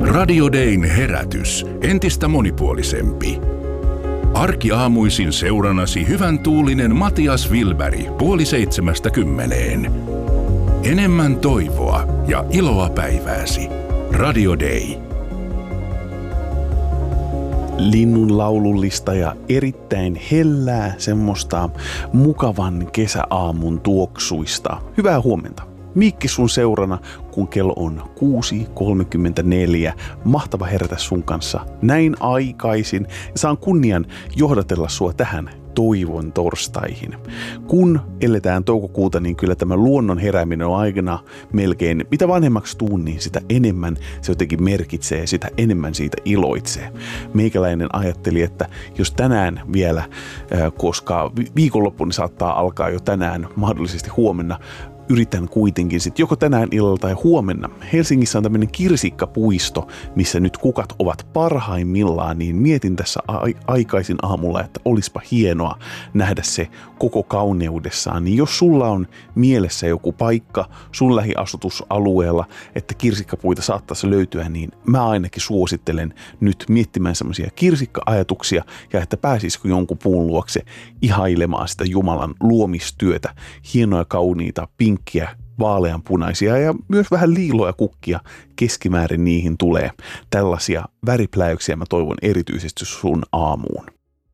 Radio Dayn herätys. Entistä monipuolisempi. Arkiaamuisin seurannasi hyvän tuulinen Matias Wilberg 6:30. Enemmän toivoa ja iloa päivääsi. Radio Day. Linnun laulullista ja erittäin hellää, semmoista mukavan kesäaamun tuoksuista. Hyvää huomenta. Miikki sun seurana, kun kello on 6:34. Mahtava herätä sun kanssa näin aikaisin. Saan kunnian johdatella sua tähän toivon torstaihin. Kun eletään toukokuuta, niin kyllä tämä luonnon herääminen on aikana melkein, mitä vanhemmaksi tuun, niin sitä enemmän se jotenkin merkitsee, sitä enemmän siitä iloitsee. Meikäläinen ajatteli, että jos tänään vielä, koska viikonloppu saattaa alkaa jo tänään, mahdollisesti huomenna, yritän kuitenkin sitten joko tänään illalla tai huomenna. Helsingissä on tämmöinen kirsikkapuisto, missä nyt kukat ovat parhaimmillaan, niin mietin tässä aikaisin aamulla, että olispa hienoa nähdä se koko kauneudessaan. Niin jos sulla on mielessä joku paikka sun lähiasutusalueella, että kirsikkapuita saattaisi löytyä, niin mä ainakin suosittelen nyt miettimään semmoisia kirsikka-ajatuksia ja että pääsisikö jonkun puun luokse ihailemaan sitä Jumalan luomistyötä, hienoja kauniita pinkkiä, vaaleanpunaisia ja myös vähän liiloja kukkia keskimäärin niihin tulee. Tällaisia väripläyksiä mä toivon erityisesti sun aamuun.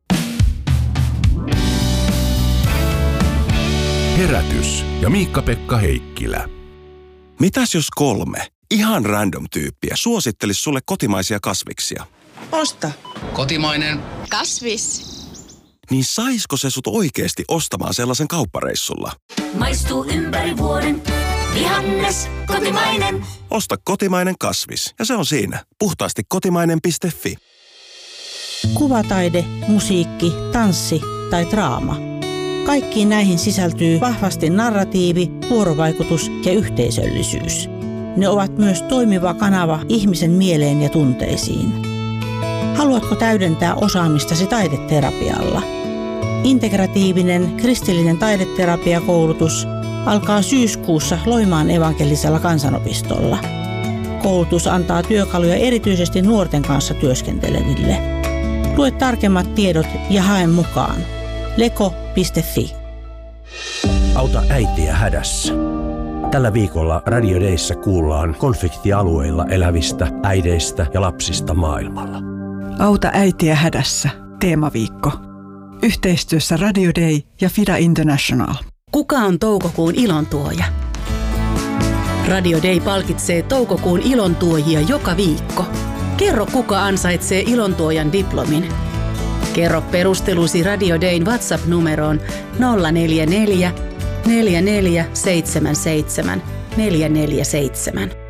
Herätys ja Miikka-Pekka Heikkilä. Mitäs jos 3 ihan random tyyppiä suosittelisi sulle kotimaisia kasviksia? Osta. Kotimainen. Kasvis. Niin saisko se sut oikeesti ostamaan sellaisen kauppareissulla? Maistuu ympäri vuoden. Vihannes, kotimainen. Osta kotimainen kasvis ja se on siinä. Puhtaasti kotimainen.fi. Kuvataide, musiikki, tanssi tai draama. Kaikkiin näihin sisältyy vahvasti narratiivi, vuorovaikutus ja yhteisöllisyys. Ne ovat myös toimiva kanava ihmisen mieleen ja tunteisiin. Haluatko täydentää osaamistasi taideterapialla? Integratiivinen kristillinen taideterapiakoulutus alkaa syyskuussa Loimaan evankelisella kansanopistolla. Koulutus antaa työkaluja erityisesti nuorten kanssa työskenteleville. Lue tarkemmat tiedot ja hae mukaan. leko.fi. Auta äitiä hädässä. Tällä viikolla Radio Dayssä kuullaan konfliktialueilla elävistä äideistä ja lapsista maailmalla. Auta äitiä hädässä. Teemaviikko. Yhteistyössä Radio Day ja FIDA International. Kuka on toukokuun ilontuoja? Radio Day palkitsee toukokuun ilontuojia joka viikko. Kerro, kuka ansaitsee ilontuojan diplomin. Kerro perustelusi Radio Dayn WhatsApp-numeroon 044 4477 447.